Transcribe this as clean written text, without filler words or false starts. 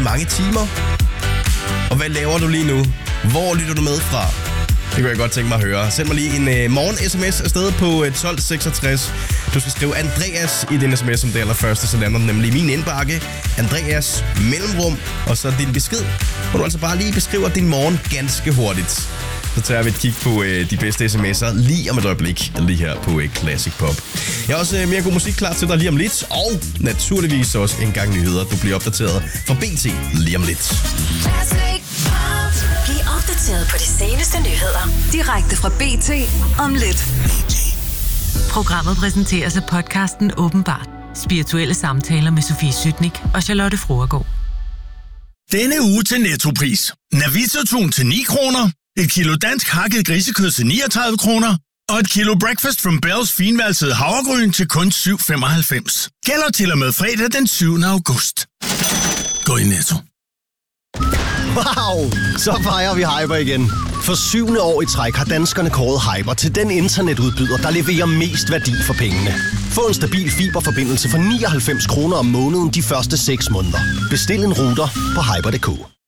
mange timer? Og hvad laver du lige nu? Hvor lytter du med fra? Det kunne jeg godt tænke mig at høre. Send mig lige en morgen-sms afsted på 1266. Du skal skrive Andreas i din sms som det allerførste, så lander den nemlig i min indbakke. Andreas, mellemrum, og så din besked, hvor du altså bare lige beskriver din morgen ganske hurtigt. Så tager vi et kig på de bedste sms'er lige om et øjeblik, lige her på Classic Pop. Jeg har også mere god musik klar til dig lige om lidt, og naturligvis også en gang nyheder. Du bliver opdateret fra BT lige om lidt. Bliv opdateret på de seneste nyheder direkte fra BT om lidt. Programmet præsenteres af podcasten Åbenbart. Spirituelle samtaler med Sofie Sytnik og Charlotte Fruergaard. Denne uge til Nettopris. Navita-tun til 9 kroner, et kilo dansk hakket grisekød til 39 kroner, og et kilo Breakfast from Bells finvalsede havregryn til kun 7,95. Gælder til og med fredag den 7. august. Gå i Netto. Wow! Så fejrer vi Hyper igen. For 7. år i træk har danskerne kåret Hyper til den internetudbyder, der leverer mest værdi for pengene. Få en stabil fiberforbindelse for 99 kroner om måneden de første 6 måneder. Bestil en router på hyper.dk.